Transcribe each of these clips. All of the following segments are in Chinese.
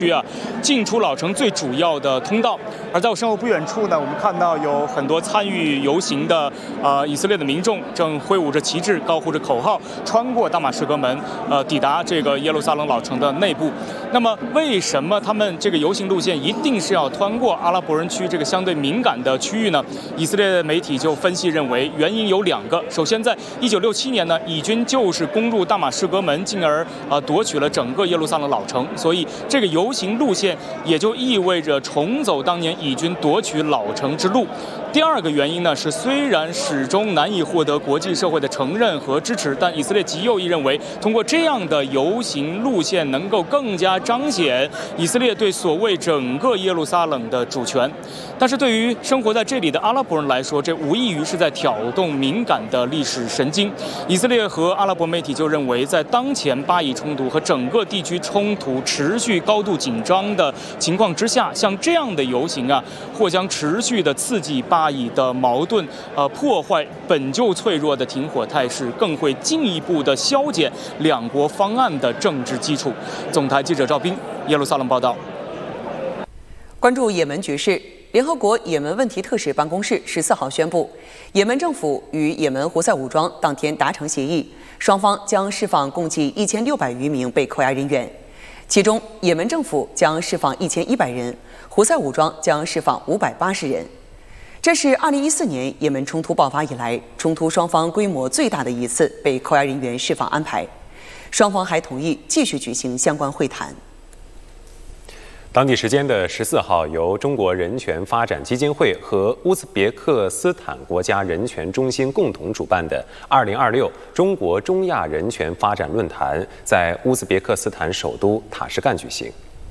进出老城最主要的通道。而在我身后不远处呢，我们看到有很多参与游行的以色列的民众正挥舞着旗帜，高呼着口号，穿过大马士革门，抵达这个耶路撒冷老城的内部。那么，为什么他们这个游行路线一定是要穿过阿拉伯人区这个相对敏感的区域呢？以色列媒体就分析认为，原因有2个。首先，在1967年呢，以军就是攻入大马士革门，进而夺取了整个耶路撒冷老城，所以这个游行路线也就意味着重走当年以军夺取老城之路。第2个原因呢是，虽然始终难以获得国际社会的承认和支持，但以色列极右翼认为，通过这样的游行路线能够更加彰显以色列对所谓整个耶路撒冷的主权。但是对于生活在这里的阿拉伯人来说，这无异于是在挑动敏感的历史神经。以色列和阿拉伯媒体就认为，在当前巴以冲突和整个地区冲突持续高度紧张的情况之下，像这样的游行或将持续的刺激巴以的矛盾，破坏本就脆弱的停火态势，更会进一步的消减2国方案的政治基础。总台记者赵斌，耶路撒冷报道。 关注也门局势，联合国也门问题特使办公室14号宣布，也门政府与也门胡塞武装当天达成协议，双方将释放共计1600余名被扣押人员，其中也门政府将释放1100人，胡塞武装将释放580人。这是2014年也门冲突爆发以来，冲突双方规模最大的一次被扣押人员释放安排。双方还同意继续举行相关会谈。 当地时间的14号，由中国人权发展基金会和乌兹别克斯坦国家人权中心共同主办的2026中国中亚人权发展论坛在乌兹别克斯坦首都塔什干举行。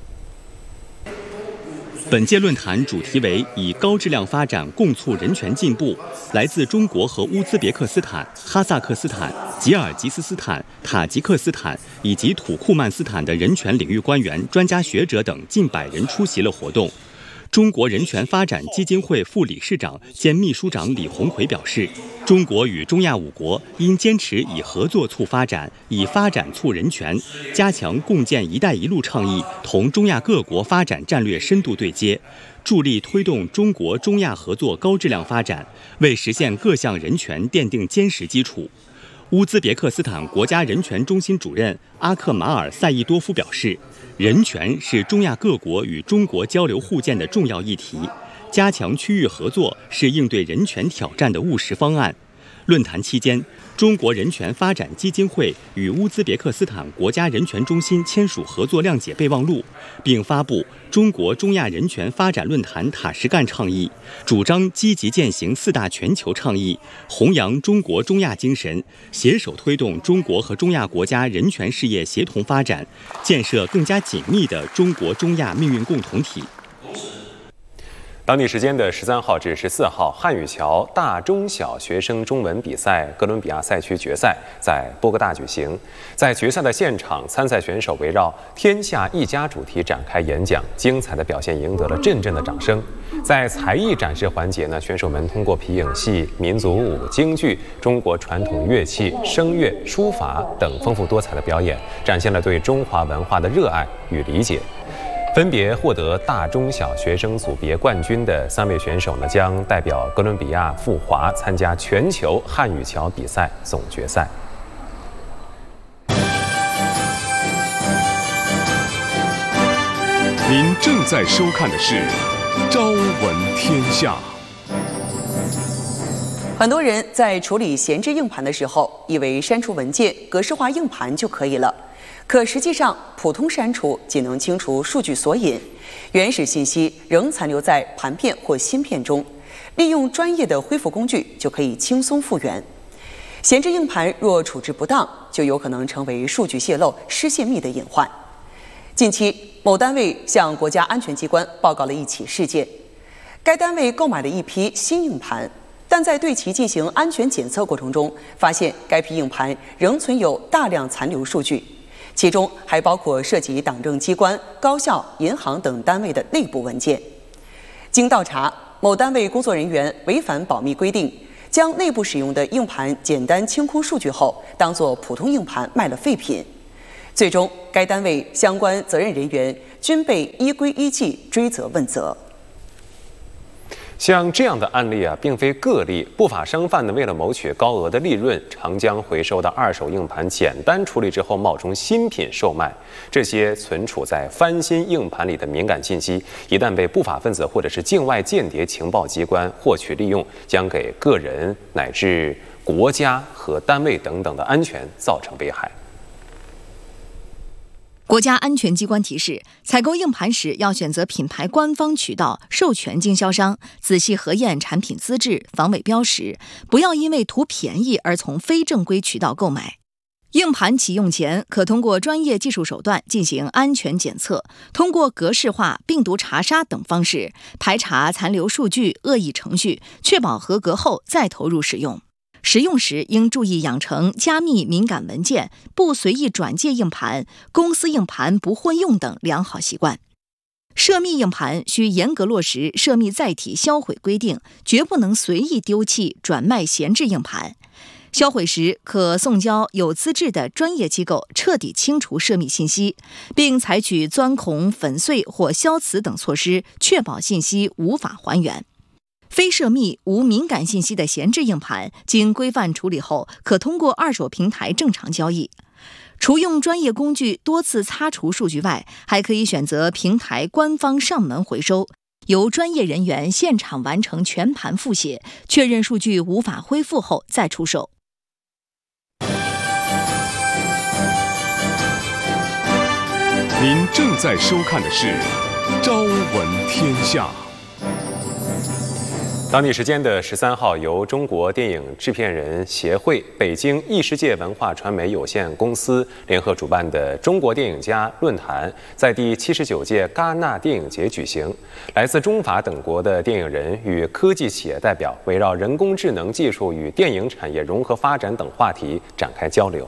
本届论坛主题为以高质量发展共促人权进步。来自中国和乌兹别克斯坦、哈萨克斯坦、吉尔吉斯斯坦、塔吉克斯坦以及土库曼斯坦的人权领域官员、专家学者等近100人出席了活动。中国人权发展基金会副理事长兼秘书长李鸿奎表示，中国与中亚5国应坚持以合作促发展，以发展促人权，加强共建“一带一路”倡议同中亚各国发展战略深度对接，助力推动中国中亚合作高质量发展，为实现各项人权奠定坚实基础。乌兹别克斯坦国家人权中心主任阿克马尔赛义多夫表示，人权是中亚各国与中国交流互鉴的重要议题，加强区域合作是应对人权挑战的务实方案。论坛期间，中国人权发展基金会与乌兹别克斯坦国家人权中心签署合作谅解备忘录，并发布中国中亚人权发展论坛塔什干倡议，主张积极践行4大全球倡议，弘扬中国中亚精神，携手推动中国和中亚国家人权事业协同发展，建设更加紧密的中国中亚命运共同体。 当地时间的13号至14号，汉语桥大中小学生中文比赛哥伦比亚赛区决赛在波哥大举行。在决赛的现场，参赛选手围绕“天下一家”主题展开演讲，精彩的表现赢得了阵阵的掌声。在才艺展示环节呢，选手们通过皮影戏、民族舞、京剧、中国传统乐器、声乐、书法等丰富多彩的表演，展现了对中华文化的热爱与理解。分别获得大中小学生组别冠军的3位选手呢，将代表哥伦比亚赴华参加全球汉语桥比赛总决赛。 您正在收看的是《朝闻天下》。 很多人在处理闲置硬盘的时候，以为删除文件、格式化硬盘就可以了。可实际上，普通删除仅能清除数据索引，原始信息仍残留在盘片或芯片中。利用专业的恢复工具，就可以轻松复原。闲置硬盘若处置不当，就有可能成为数据泄露、失泄密的隐患。近期，某单位向国家安全机关报告了一起事件，该单位购买了一批新硬盘，但在对其进行安全检测过程中，发现该批硬盘仍存有大量残留数据。其中还包括涉及党政机关、高校、银行等单位的内部文件。经调查，某单位工作人员违反保密规定，将内部使用的硬盘简单清空数据后，当作普通硬盘卖了废品。 最终，该单位相关责任人员均被依规依纪追责问责。 像这样的案例并非个例，不法商贩为了谋取高额的利润，常将回收的二手硬盘简单处理之后冒充新品售卖。这些存储在翻新硬盘里的敏感信息，一旦被不法分子或者是境外间谍情报机关获取利用，将给个人乃至国家和单位等等的安全造成危害。 国家安全机关提示，采购硬盘时要选择品牌官方渠道授权经销商，仔细核验产品资质、防伪标识，不要因为图便宜而从非正规渠道购买。硬盘启用前，可通过专业技术手段进行安全检测，通过格式化、病毒查杀等方式排查残留数据、恶意程序，确保合格后再投入使用。使用时应注意养成加密敏感文件、不随意转借硬盘、公司硬盘不混用等良好习惯。涉密硬盘需严格落实涉密载体销毁规定，绝不能随意丢弃、转卖闲置硬盘。销毁时可送交有资质的专业机构彻底清除涉密信息，并采取钻孔、粉碎或消磁等措施，确保信息无法还原。非涉密、无敏感信息的闲置硬盘，经规范处理后，可通过二手平台正常交易。除用专业工具多次擦除数据外，还可以选择平台官方上门回收，由专业人员现场完成全盘复写，确认数据无法恢复后再出售。 您正在收看的是《朝闻天下》。 当地时间的13号，由中国电影制片人协会、北京异世界文化传媒有限公司联合主办的中国电影家论坛在第79届戛纳电影节举行。来自中法等国的电影人与科技企业代表围绕人工智能技术与电影产业融合发展等话题展开交流。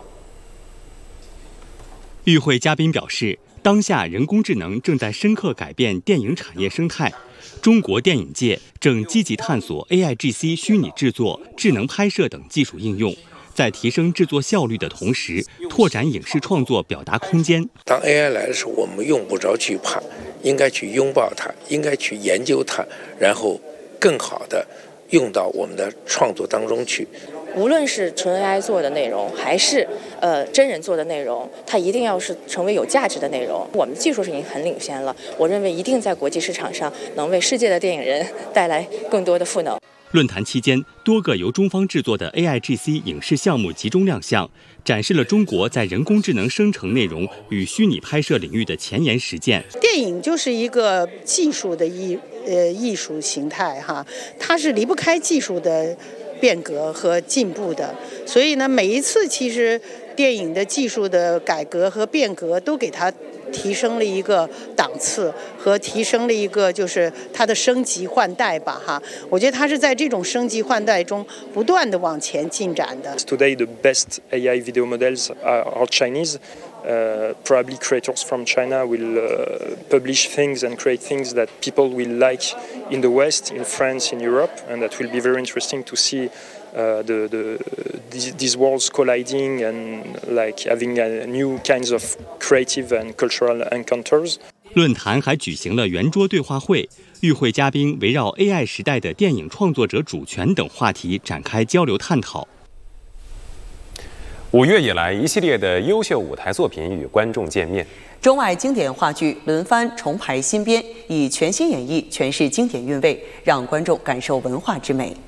与会嘉宾表示，当下人工智能正在深刻改变电影产业生态。中国电影界正积极探索 AIGC 虚拟制作、智能拍摄等技术应用，在提升制作效率的同时，拓展影视创作表达空间。 当 AI 来的时候，我们用不着惧怕，应该去拥抱它，应该去研究它，然后更好的用到我们的创作当中去。 无论是纯 AI 做的内容，还是真人做的内容，它一定要是成为有价值的内容。我们技术是已经很领先了，我认为一定在国际市场上能为世界的电影人带来更多的赋能。 论坛期间，多个由中方制作的 AIGC 影视项目集中亮相，展示了中国在人工智能生成内容与虚拟拍摄领域的前沿实践。 电影就是一个技术的艺术形态哈，它是离不开技术的变革和进步的，所以呢，每一次其实电影的技术的改革和变革都给它提升了一个档次，和提升了一个就是它的升级换代吧哈。我觉得它是在这种升级换代中不断的往前进展的。 Today the best AI video models are Chinese. Probably creators from China will publish things and create things that people will like in the West, in France, in Europe, and that will be very interesting to see these worlds colliding and like having new kinds of creative and cultural encounters. 论坛还举行了圆桌对话会，与会嘉宾围绕 AI 时代的电影创作者主权等话题展开交流探讨。 5月以来，一系列的优秀舞台作品与观众见面。 中外经典话剧轮番重排新编，以全新演绎诠释经典韵味，让观众感受文化之美。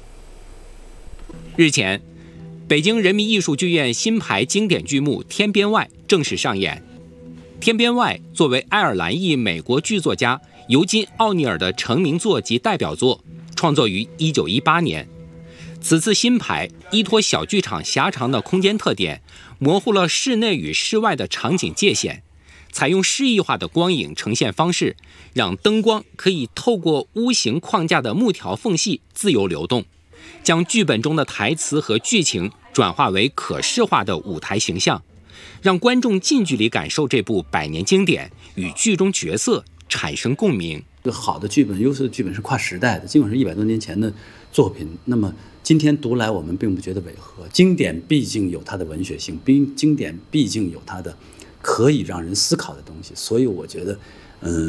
日前，北京人民艺术剧院新排经典剧目《天边外》正式上演。《天边外》作为爱尔兰裔美国剧作家尤金·奥尼尔的成名作及代表作，创作于1918年。此次新排依托小剧场狭长的空间特点，模糊了室内与室外的场景界限，采用诗意化的光影呈现方式，让灯光可以透过屋形框架的木条缝隙自由流动，将剧本中的台词和剧情转化为可视化的舞台形象，让观众近距离感受这部百年经典，与剧中角色产生共鸣。 好的剧本、优秀的剧本是跨时代的，尽管是100多年前的作品，那么今天读来我们并不觉得违和。经典毕竟有它的文学性，经典毕竟有它的可以让人思考的东西。所以我觉得，